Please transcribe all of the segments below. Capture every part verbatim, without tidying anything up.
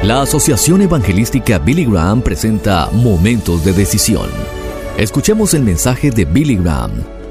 La Asociación Evangelística Billy Graham presenta Momentos de Decisión. Escuchemos el mensaje de Billy Graham.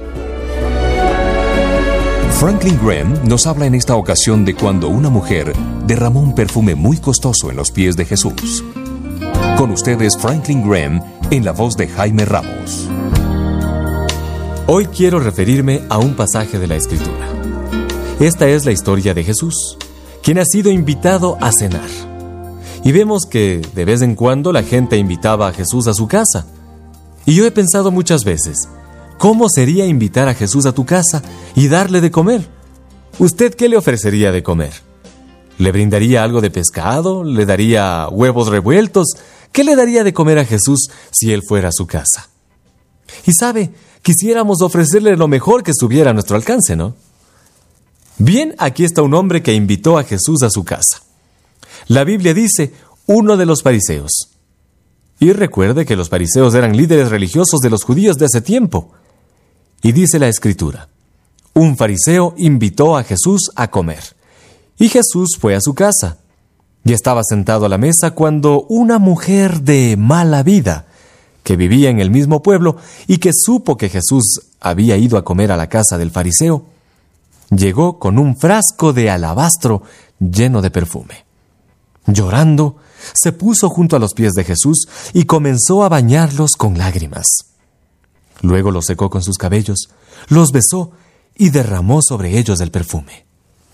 Franklin Graham nos habla en esta ocasión de cuando una mujer derramó un perfume muy costoso en los pies de Jesús. Con ustedes, Franklin Graham, en la voz de Jaime Ramos. Hoy quiero referirme a un pasaje de la Escritura. Esta es la historia de Jesús, quien ha sido invitado a cenar. Y vemos que de vez en cuando la gente invitaba a Jesús a su casa. Y yo he pensado muchas veces, ¿cómo sería invitar a Jesús a tu casa y darle de comer? ¿Usted qué le ofrecería de comer? ¿Le brindaría algo de pescado? ¿Le daría huevos revueltos? ¿Qué le daría de comer a Jesús si él fuera a su casa? Y sabe, quisiéramos ofrecerle lo mejor que estuviera a nuestro alcance, ¿no? Bien, aquí está un hombre que invitó a Jesús a su casa. La Biblia dice, uno de los fariseos. Y recuerde que los fariseos eran líderes religiosos de los judíos de ese tiempo. Y dice la Escritura, un fariseo invitó a Jesús a comer. Y Jesús fue a su casa. Y estaba sentado a la mesa cuando una mujer de mala vida, que vivía en el mismo pueblo y que supo que Jesús había ido a comer a la casa del fariseo, llegó con un frasco de alabastro lleno de perfume. Llorando, se puso junto a los pies de Jesús y comenzó a bañarlos con lágrimas. Luego los secó con sus cabellos, los besó y derramó sobre ellos el perfume.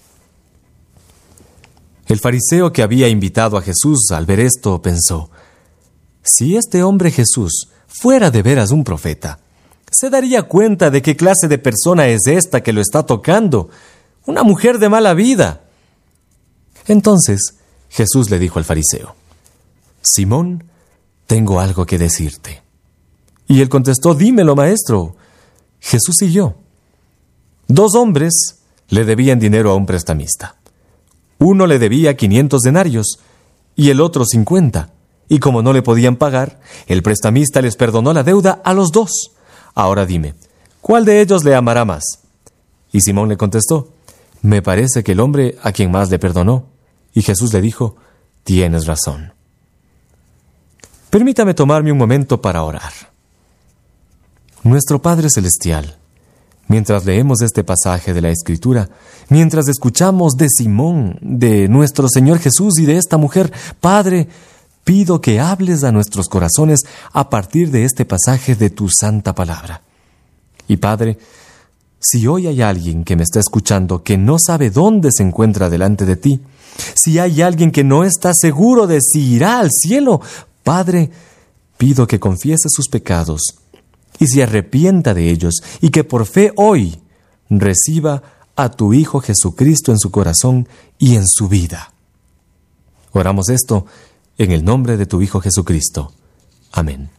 El fariseo que había invitado a Jesús al ver esto pensó, si este hombre Jesús fuera de veras un profeta, se daría cuenta de qué clase de persona es esta que lo está tocando, una mujer de mala vida. Entonces Jesús le dijo al fariseo, Simón, tengo algo que decirte. Y él contestó, dímelo, maestro. Jesús siguió. Dos hombres le debían dinero a un prestamista. Uno le debía quinientos denarios y el otro cincuenta. Y como no le podían pagar, el prestamista les perdonó la deuda a los dos. Ahora dime, ¿cuál de ellos le amará más? Y Simón le contestó, me parece que el hombre a quien más le perdonó. Y Jesús le dijo, tienes razón. Permítame tomarme un momento para orar. Nuestro Padre Celestial, mientras leemos este pasaje de la Escritura, mientras escuchamos de Simón, de nuestro Señor Jesús y de esta mujer, Padre, pido que hables a nuestros corazones a partir de este pasaje de tu santa palabra. Y Padre, si hoy hay alguien que me está escuchando que no sabe dónde se encuentra delante de ti, si hay alguien que no está seguro de si irá al cielo, Padre, pido que confiese sus pecados y se arrepienta de ellos y que por fe hoy reciba a tu Hijo Jesucristo en su corazón y en su vida. Oramos esto en el nombre de tu Hijo Jesucristo. Amén.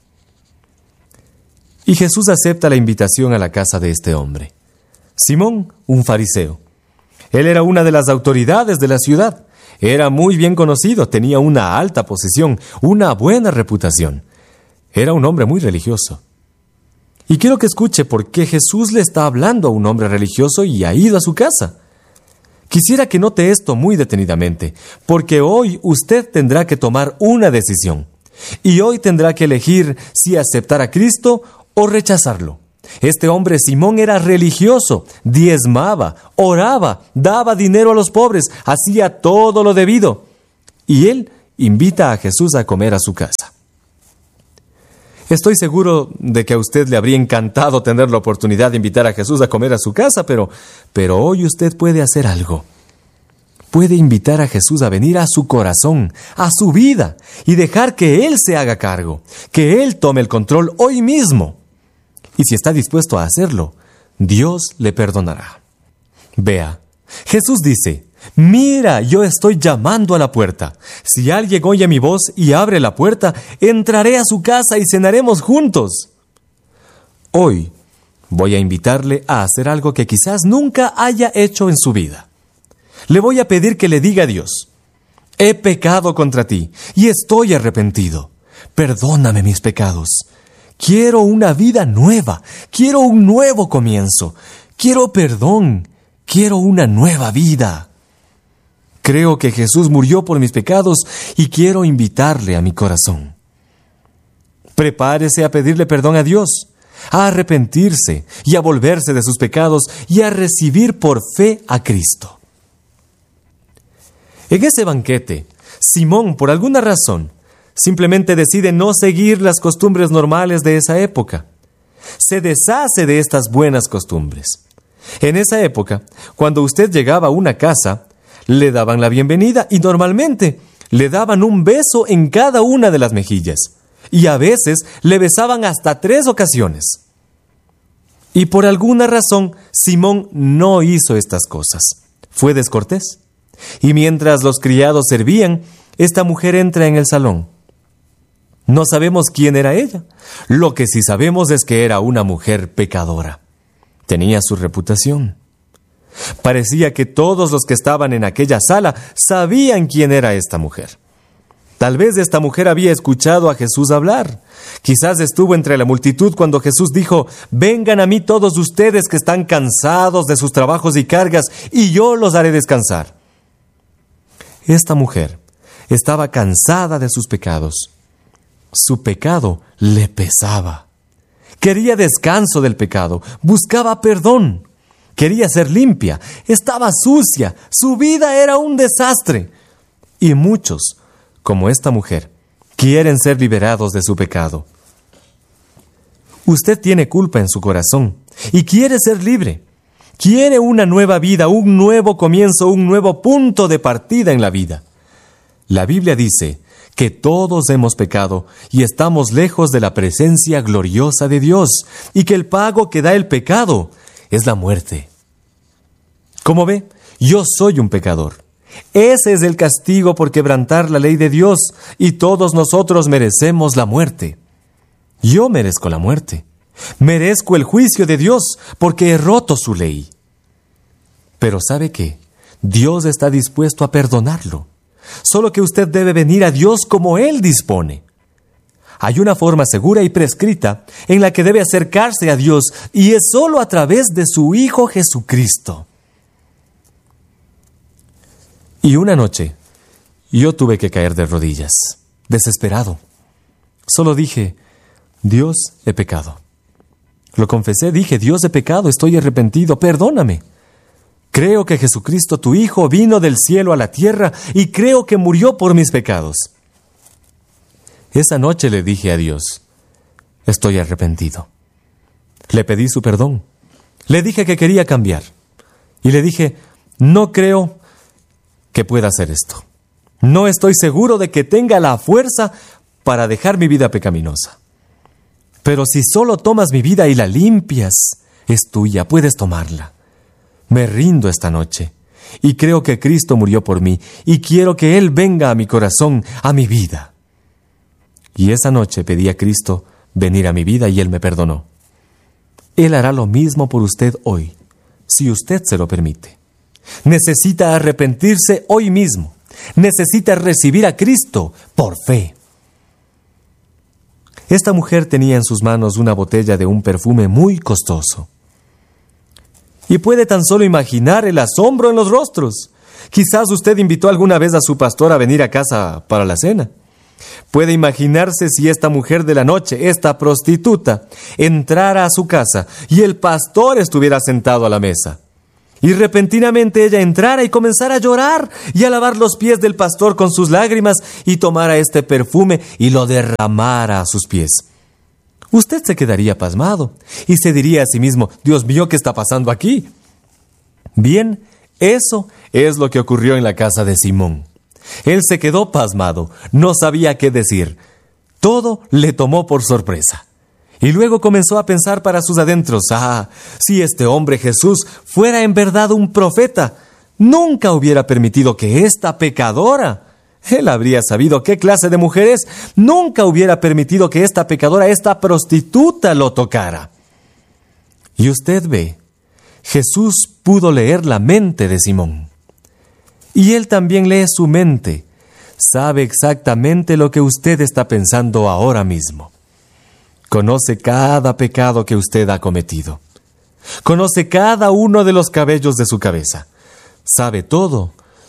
Y Jesús acepta la invitación a la casa de este hombre. Simón, un fariseo. Él era una de las autoridades de la ciudad. Era muy bien conocido, tenía una alta posición, una buena reputación. Era un hombre muy religioso. Y quiero que escuche por qué Jesús le está hablando a un hombre religioso y ha ido a su casa. Quisiera que note esto muy detenidamente, porque hoy usted tendrá que tomar una decisión. Y hoy tendrá que elegir si aceptar a Cristo o rechazarlo. Este hombre Simón era religioso, diezmaba, oraba, daba dinero a los pobres, hacía todo lo debido. Y él invita a Jesús a comer a su casa. Estoy seguro de que a usted le habría encantado tener la oportunidad de invitar a Jesús a comer a su casa, pero, pero hoy usted puede hacer algo. Puede invitar a Jesús a venir a su corazón, a su vida, y dejar que Él se haga cargo, que Él tome el control hoy mismo. Y si está dispuesto a hacerlo, Dios le perdonará. Vea, Jesús dice, mira, yo estoy llamando a la puerta. Si alguien oye mi voz y abre la puerta, entraré a su casa y cenaremos juntos. Hoy voy a invitarle a hacer algo que quizás nunca haya hecho en su vida. Le voy a pedir que le diga a Dios, he pecado contra ti y estoy arrepentido. Perdóname mis pecados. Quiero una vida nueva. Quiero un nuevo comienzo. Quiero perdón. Quiero una nueva vida. Creo que Jesús murió por mis pecados y quiero invitarle a mi corazón. Prepárese a pedirle perdón a Dios, a arrepentirse y a volverse de sus pecados y a recibir por fe a Cristo. En ese banquete, Simón, por alguna razón, simplemente decide no seguir las costumbres normales de esa época. Se deshace de estas buenas costumbres. En esa época, cuando usted llegaba a una casa, le daban la bienvenida y normalmente le daban un beso en cada una de las mejillas. Y a veces le besaban hasta tres ocasiones. Y por alguna razón, Simón no hizo estas cosas. Fue descortés. Y mientras los criados servían, esta mujer entra en el salón. No sabemos quién era ella. Lo que sí sabemos es que era una mujer pecadora. Tenía su reputación. Parecía que todos los que estaban en aquella sala sabían quién era esta mujer. Tal vez esta mujer había escuchado a Jesús hablar. Quizás estuvo entre la multitud cuando Jesús dijo: «Vengan a mí todos ustedes que están cansados de sus trabajos y cargas, y yo los haré descansar». Esta mujer estaba cansada de sus pecados. Su pecado le pesaba. Quería descanso del pecado, buscaba perdón, quería ser limpia, estaba sucia, su vida era un desastre. Y muchos, como esta mujer, quieren ser liberados de su pecado. Usted tiene culpa en su corazón y quiere ser libre. Quiere una nueva vida, un nuevo comienzo, un nuevo punto de partida en la vida. La Biblia dice que todos hemos pecado y estamos lejos de la presencia gloriosa de Dios, y que el pago que da el pecado es la muerte. Como ve, yo soy un pecador. Ese es el castigo por quebrantar la ley de Dios, y todos nosotros merecemos la muerte. Yo merezco la muerte. Merezco el juicio de Dios porque he roto su ley. Pero ¿sabe qué? Dios está dispuesto a perdonarlo. Solo que usted debe venir a Dios como Él dispone. Hay una forma segura y prescrita en la que debe acercarse a Dios, y es solo a través de su Hijo Jesucristo. Y una noche, yo tuve que caer de rodillas, desesperado. Solo dije: «Dios, he pecado». Lo confesé, dije: «Dios, he pecado, estoy arrepentido, perdóname. Creo que Jesucristo, tu Hijo, vino del cielo a la tierra y creo que murió por mis pecados». Esa noche le dije a Dios: «Estoy arrepentido». Le pedí su perdón. Le dije que quería cambiar. Y le dije: «No creo que pueda hacer esto. No estoy seguro de que tenga la fuerza para dejar mi vida pecaminosa. Pero si solo tomas mi vida y la limpias, es tuya, puedes tomarla. Me rindo esta noche y creo que Cristo murió por mí y quiero que Él venga a mi corazón, a mi vida». Y esa noche pedí a Cristo venir a mi vida y Él me perdonó. Él hará lo mismo por usted hoy, si usted se lo permite. Necesita arrepentirse hoy mismo. Necesita recibir a Cristo por fe. Esta mujer tenía en sus manos una botella de un perfume muy costoso. Y puede tan solo imaginar el asombro en los rostros. Quizás usted invitó alguna vez a su pastor a venir a casa para la cena. Puede imaginarse si esta mujer de la noche, esta prostituta, entrara a su casa y el pastor estuviera sentado a la mesa. Y repentinamente ella entrara y comenzara a llorar y a lavar los pies del pastor con sus lágrimas y tomara este perfume y lo derramara a sus pies. Usted se quedaría pasmado y se diría a sí mismo: «Dios mío, ¿qué está pasando aquí?». Bien, eso es lo que ocurrió en la casa de Simón. Él se quedó pasmado, no sabía qué decir. Todo le tomó por sorpresa. Y luego comenzó a pensar para sus adentros: «Ah, si este hombre Jesús fuera en verdad un profeta, nunca hubiera permitido que esta pecadora, él habría sabido qué clase de mujer es, nunca hubiera permitido que esta pecadora, esta prostituta, lo tocara». Y usted ve, Jesús pudo leer la mente de Simón. Y Él también lee su mente. Sabe exactamente lo que usted está pensando ahora mismo. Conoce cada pecado que usted ha cometido. Conoce cada uno de los cabellos de su cabeza. Sabe todo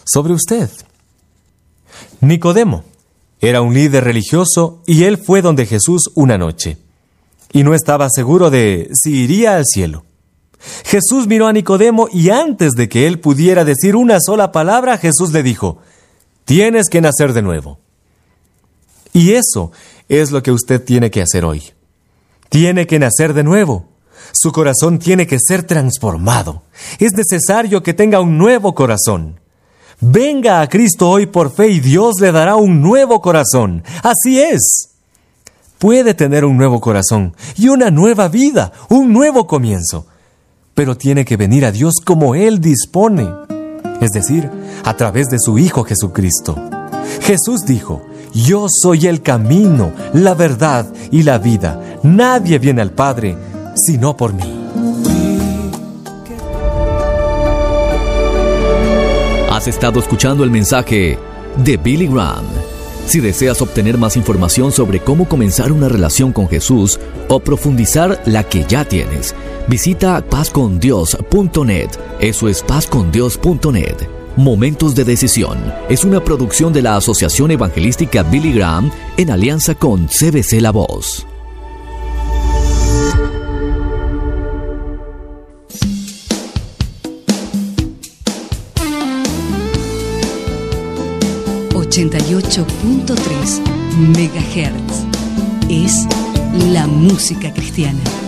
sobre usted. Nicodemo era un líder religioso y él fue donde Jesús una noche y no estaba seguro de si iría al cielo. Jesús miró a Nicodemo y antes de que él pudiera decir una sola palabra, Jesús le dijo: tienes que nacer de nuevo. Y eso es lo que usted tiene que hacer hoy. Tiene que nacer de nuevo. Su corazón tiene que ser transformado. Es necesario que tenga un nuevo corazón. Venga a Cristo hoy por fe y Dios le dará un nuevo corazón. Así es. Puede tener un nuevo corazón y una nueva vida, un nuevo comienzo. Pero tiene que venir a Dios como Él dispone, es decir, a través de su Hijo Jesucristo. Jesús dijo: yo soy el camino, la verdad y la vida. Nadie viene al Padre sino por mí. Has estado escuchando el mensaje de Billy Graham. Si deseas obtener más información sobre cómo comenzar una relación con Jesús o profundizar la que ya tienes, visita paz con dios punto net. Eso es paz con dios punto net. Momentos de Decisión es una producción de la Asociación Evangelística Billy Graham en alianza con C B C La Voz. ochenta y ocho punto tres megahertz es la música cristiana.